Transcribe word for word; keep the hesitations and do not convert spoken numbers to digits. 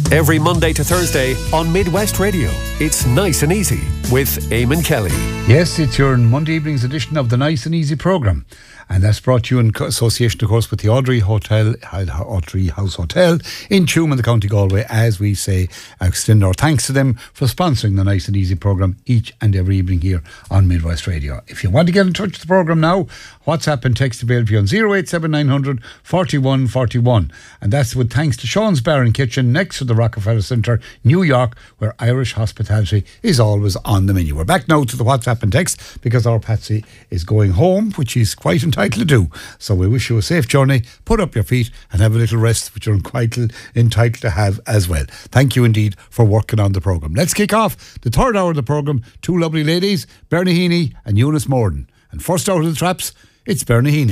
Every Monday to Thursday on Midwest Radio. It's Nice and Easy with Eamon Kelly. Yes, it's your Monday evening's edition of the Nice and Easy programme. And that's brought to you in association, of course, with the Audrey Hotel, Audrey House Hotel in Tuam in the County Galway. As we say, extend our thanks to them for sponsoring the Nice and Easy programme each and every evening here on Midwest Radio. If you want to get in touch with the programme now, WhatsApp and text available on zero eight seven nine hundred forty-one forty-one. And that's with thanks to Sean's Bar and Kitchen next to the Rockefeller Centre, New York, where Irish hospitality is always on the menu. We're back now to the WhatsApp and text because our Patsy is going home, which is quite entitled to do. So we wish you a safe journey. Put up your feet and have a little rest, which you're quite entitled to have as well. Thank you indeed for working on the programme. Let's kick off the third hour of the programme. Two lovely ladies, Bernie Heaney and Eunice Morden. And first out of the traps, it's Bernie Heaney.